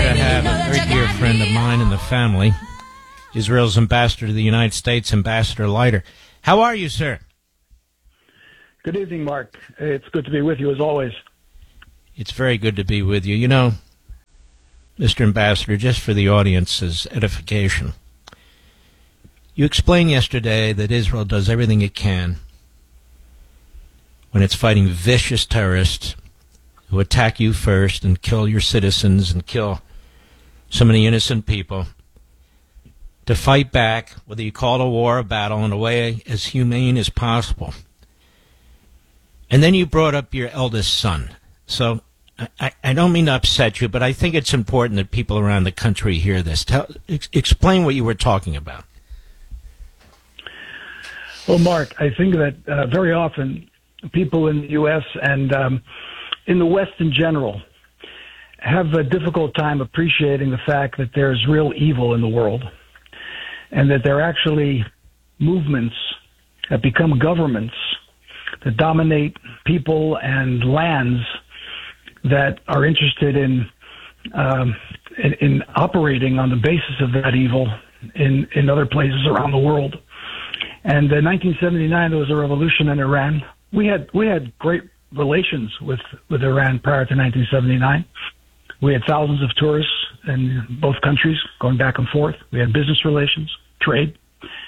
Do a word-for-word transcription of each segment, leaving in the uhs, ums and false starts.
to have a very dear friend of mine in the family, Israel's ambassador to the United States, Ambassador Leiter. How are you, sir? Good evening, Mark. It's good to be with you, as always. It's very good to be with you. You know, Mister Ambassador, just for the audience's edification, you explained yesterday that Israel does everything it can when it's fighting vicious terrorists who attack you first and kill your citizens and kill so many innocent people, to fight back, whether you call it a war or a battle, in a way as humane as possible. And then you brought up your eldest son. So I, I don't mean to upset you, but I think it's important that people around the country hear this. Tell, ex- explain what you were talking about. Well, Mark, I think that uh, very often people in the U S and um, in the West in general have a difficult time appreciating the fact that there's real evil in the world and that there are actually movements that become governments that dominate people and lands that are interested in, um, in in operating on the basis of that evil in, in other places around the world. And in nineteen seventy-nine, there was a revolution in Iran. We had we had great relations with, with Iran prior to nineteen seventy-nine. We had thousands of tourists in both countries going back and forth. We had business relations, trade.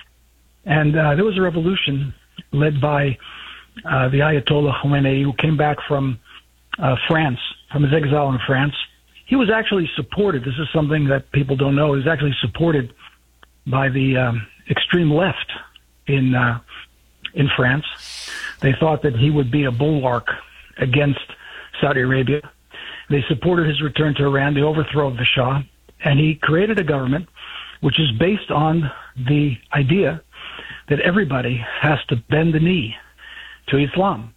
And uh, there was a revolution led by uh, the Ayatollah Khomeini, who came back from uh, France, from his exile in France. He was actually supported. This is something that people don't know. He was actually supported by the um, extreme left in uh, in France. They thought that he would be a bulwark against Saudi Arabia. They supported his return to Iran, the overthrow of the Shah, and he created a government which is based on the idea that everybody has to bend the knee to Islam,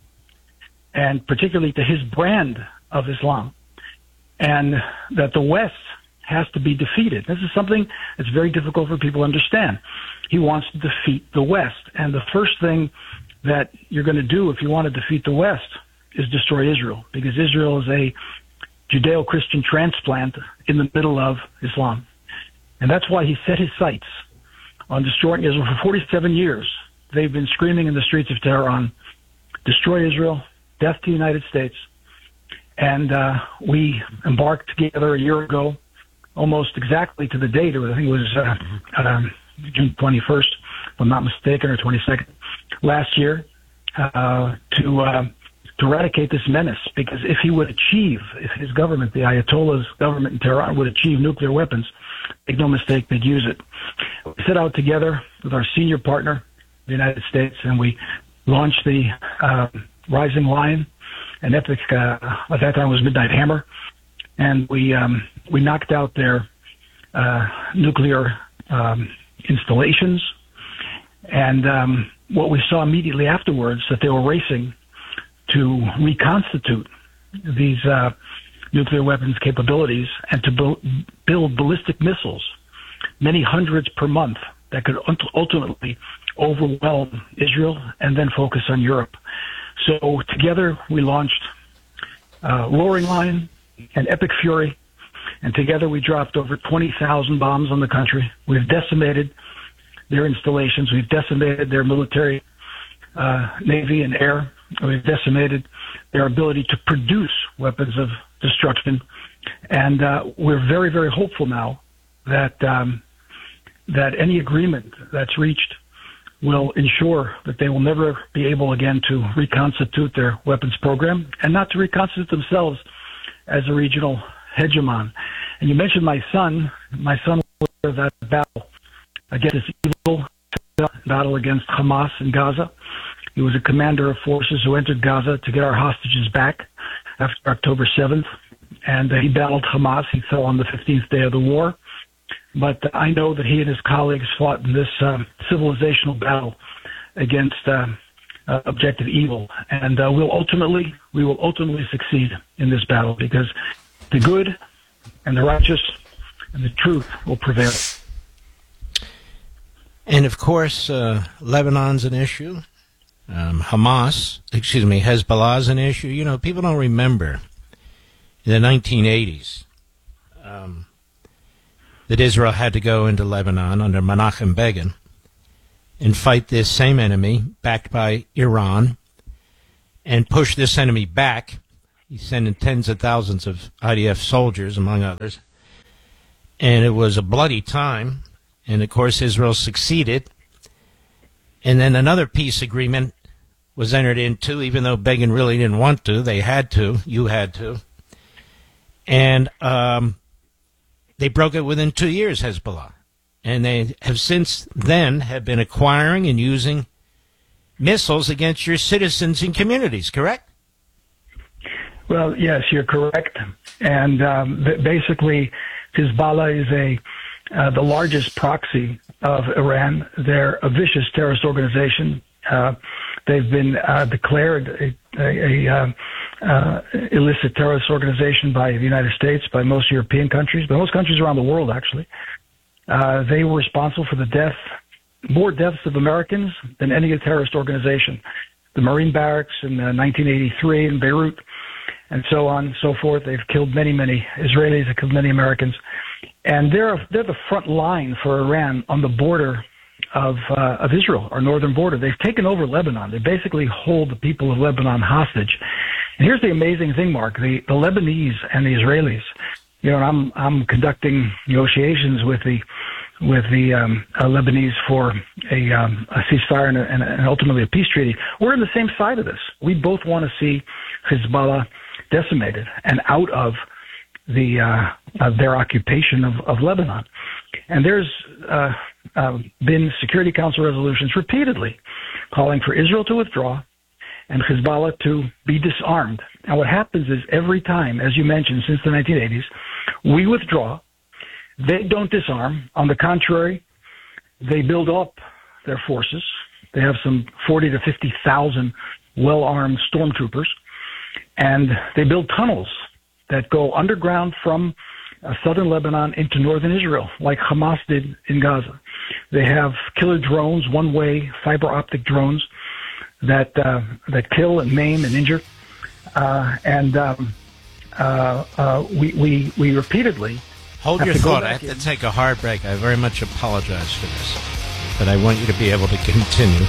and particularly to his brand of Islam, and that the West has to be defeated. This is something that's very difficult for people to understand. He wants to defeat the West, and the first thing that you're going to do if you want to defeat the West is destroy Israel, because Israel is a Judeo-Christian transplant in the middle of Islam. And that's why he set his sights on destroying Israel. For forty-seven years, they've been screaming in the streets of Tehran, destroy Israel, death to the United States. And uh, we embarked together a year ago, almost exactly to the date. I think it was uh, um, June twenty-first, if I'm not mistaken, or twenty-second, last year, uh, to uh, to eradicate this menace. Because if he would achieve, if his government, the Ayatollah's government in Tehran, would achieve nuclear weapons, make no mistake, they'd use it. We set out together with our senior partner, the United States, and we launched the uh, Rising Lion, an epic, uh, at that time it was Midnight Hammer, and we um, we knocked out their uh, nuclear um, installations. And um, what we saw immediately afterwards, that they were racing to reconstitute these uh, nuclear weapons capabilities and to bu- build ballistic missiles, many hundreds per month, that could ultimately overwhelm Israel and then focus on Europe. So together we launched uh, Roaring Lion and Epic Fury, and together we dropped over twenty thousand bombs on the country. We've decimated their installations. We've decimated their military, uh, navy and air. We've decimated their ability to produce weapons of destruction. And uh, we're very, very hopeful now that um, that any agreement that's reached will ensure that they will never be able again to reconstitute their weapons program, and not to reconstitute themselves as a regional hegemon. And you mentioned my son. My son was that battle against this evil battle against Hamas in Gaza. He was a commander of forces who entered Gaza to get our hostages back after October seventh. And uh, he battled Hamas. He fell on the fifteenth day of the war. But uh, I know that he and his colleagues fought in this um, civilizational battle against uh, uh, objective evil. And uh, we'll ultimately, we will ultimately succeed in this battle, because the good and the righteous and the truth will prevail. And of course, uh, Lebanon's an issue. Um, Hamas, excuse me, Hezbollah's an issue. You know, people don't remember in the nineteen eighties, um, that Israel had to go into Lebanon under Menachem Begin and fight this same enemy backed by Iran and push this enemy back. He's sending tens of thousands of I D F soldiers, among others. And it was a bloody time. And, of course, Israel succeeded. And then another peace agreement was entered into, even though Begin really didn't want to. They had to. You had to. And um, they broke it within two years, Hezbollah. And they have since then have been acquiring and using missiles against your citizens and communities, correct? Well, yes, you're correct. And um, basically, Hezbollah is a uh, the largest proxy of Iran. They're a vicious terrorist organization. Uh, they've been uh, declared a, a, a uh, illicit terrorist organization by the United States, by most European countries, by most countries around the world, actually. Uh, they were responsible for the death, more deaths of Americans than any terrorist organization. The Marine barracks in uh, nineteen eighty-three in Beirut, and so on and so forth. They've killed many, many Israelis. They've killed many Americans. And they're they're the front line for Iran on the border of uh, of Israel, our northern border. They've taken over Lebanon. They basically hold the people of Lebanon hostage. And here's the amazing thing, Mark. The, the Lebanese and the Israelis, you know, I'm I'm conducting negotiations with the with the um, uh, Lebanese for a, um, a ceasefire and, a, and, a, and ultimately a peace treaty. We're on the same side of this. We both want to see Hezbollah decimated and out of the uh, of their occupation of, of Lebanon. And there's uh, uh, been Security Council resolutions repeatedly calling for Israel to withdraw and Hezbollah to be disarmed. And what happens is every time, as you mentioned, since the nineteen eighties, we withdraw. They don't disarm. On the contrary, they build up their forces. They have some forty to fifty thousand well-armed stormtroopers, and they build tunnels that go underground from uh, southern Lebanon into northern Israel, like Hamas did in Gaza. They have killer drones, one-way fiber optic drones that uh, that kill and maim and injure, uh, and um, uh, uh, we we we repeatedly. Hold your thought. I have to take a hard break. I very much apologize for this, but I want you to be able to continue.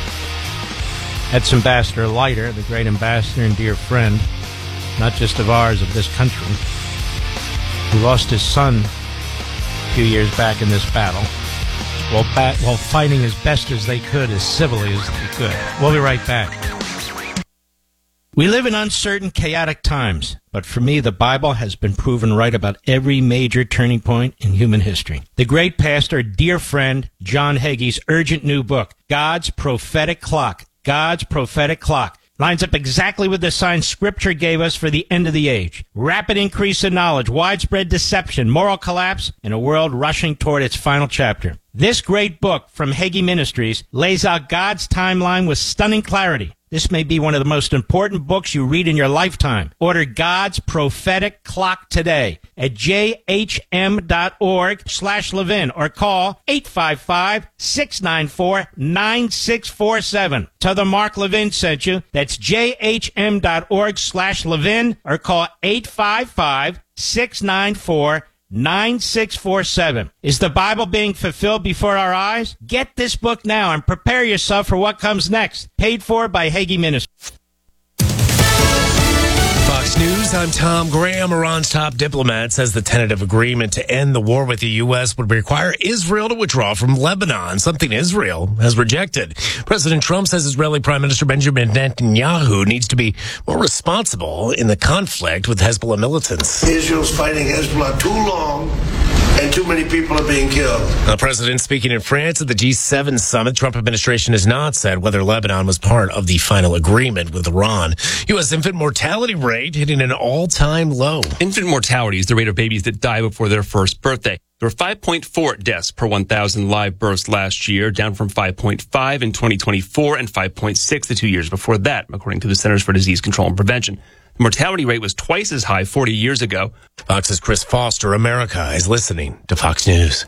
That's Ambassador Leiter, the great ambassador and dear friend, not just of ours, of this country, who lost his son a few years back in this battle while, bat- while fighting as best as they could, as civilly as they could. We'll be right back. We live in uncertain, chaotic times, but for me, the Bible has been proven right about every major turning point in human history. The great pastor, dear friend, John Hagee's urgent new book, God's Prophetic Clock, God's Prophetic Clock, lines up exactly with the signs Scripture gave us for the end of the age. Rapid increase in knowledge, widespread deception, moral collapse, and a world rushing toward its final chapter. This great book from Hagee Ministries lays out God's timeline with stunning clarity. This may be one of the most important books you read in your lifetime. Order God's Prophetic Clock today at jhm.org slash Levin or call eight five five, six nine four, nine six four seven. Tell them Mark Levin sent you. That's jhm.org slash Levin or call eight five five, six nine four, nine six four seven. Is the Bible being fulfilled before our eyes? Get this book now and prepare yourself for what comes next. Paid for by Hagee Ministries. Fox News, I'm Tom Graham. Iran's top diplomat says the tentative agreement to end the war with the U S would require Israel to withdraw from Lebanon, something Israel has rejected. President Trump says Israeli Prime Minister Benjamin Netanyahu needs to be more responsible in the conflict with Hezbollah militants. Israel's fighting Hezbollah too long, and too many people are being killed. The president speaking in France at the G seven summit. Trump administration has not said whether Lebanon was part of the final agreement with Iran. U S infant mortality rate hitting an all-time low. Infant mortality is the rate of babies that die before their first birthday. There were five point four deaths per one thousand live births last year, down from five point five in twenty twenty-four and five point six the two years before that, according to the Centers for Disease Control and Prevention. The mortality rate was twice as high forty years ago. Fox's Chris Foster. America is listening to Fox News.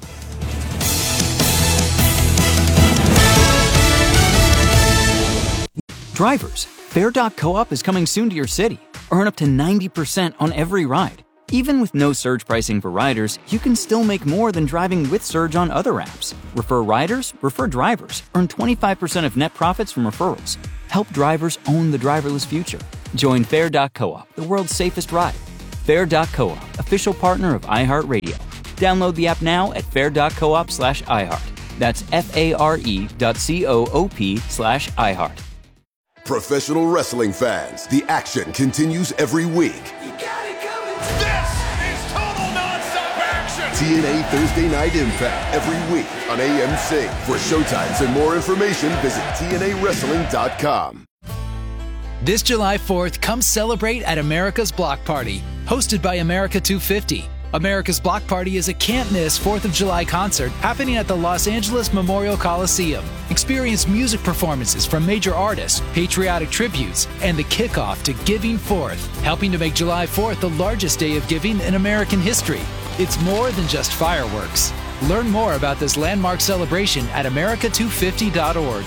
Drivers, Fair dot co-op is coming soon to your city. Earn up to ninety percent on every ride. Even with no surge pricing for riders, you can still make more than driving with Surge on other apps. Refer riders, refer drivers, earn twenty-five percent of net profits from referrals. Help drivers own the driverless future. Join Fair dot coop, the world's safest ride. Fair dot coop, official partner of iHeartRadio. Download the app now at fair dot coop slash iHeart. That's F-A-R-E dot C-O-O-P slash iHeart. Professional wrestling fans, the action continues every week. You got it coming. This is total nonstop action. T N A Thursday Night Impact every week on A M C. For showtimes and more information, visit T N A wrestling dot com. This July fourth, come celebrate at America's Block Party, hosted by America two fifty. America's Block Party is a can't-miss fourth of July concert happening at the Los Angeles Memorial Coliseum. Experience music performances from major artists, patriotic tributes, and the kickoff to Giving Fourth, helping to make July fourth the largest day of giving in American history. It's more than just fireworks. Learn more about this landmark celebration at America two fifty dot org.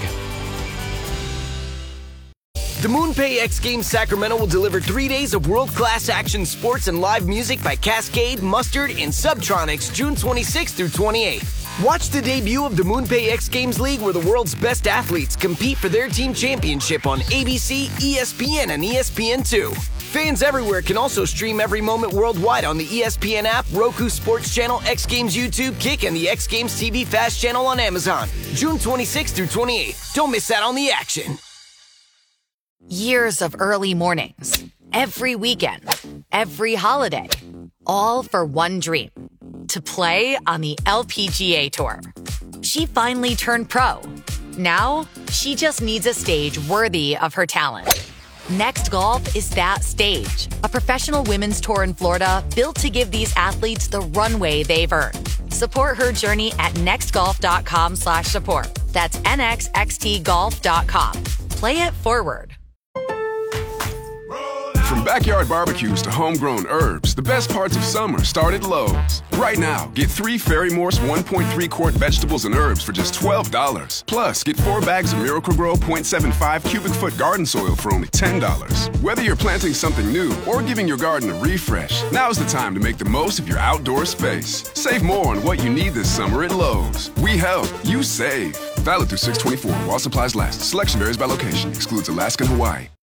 The MoonPay X Games Sacramento will deliver three days of world-class action sports and live music by Cascade, Mustard, and Subtronics June twenty-sixth through twenty-eighth. Watch the debut of the MoonPay X Games League, where the world's best athletes compete for their team championship on A B C, E S P N, and E S P N two. Fans everywhere can also stream every moment worldwide on the E S P N app, Roku Sports Channel, X Games YouTube, Kick, and the X Games T V Fast Channel on Amazon. June twenty-sixth through twenty-eighth. Don't miss out on the action. Years of early mornings, every weekend, every holiday, all for one dream, to play on the L P G A Tour. She finally turned pro. Now, she just needs a stage worthy of her talent. Next Golf is that stage, a professional women's tour in Florida built to give these athletes the runway they've earned. Support her journey at nextgolf.com slash support. That's N X X T golf dot com. Play it forward. From backyard barbecues to homegrown herbs, the best parts of summer start at Lowe's. Right now, get three Ferry Morse one point three quart vegetables and herbs for just twelve dollars. Plus, get four bags of Miracle-Gro point seven five cubic foot garden soil for only ten dollars. Whether you're planting something new or giving your garden a refresh, now's the time to make the most of your outdoor space. Save more on what you need this summer at Lowe's. We help, you save. Valid through six twenty-four while supplies last. Selection varies by location. Excludes Alaska and Hawaii.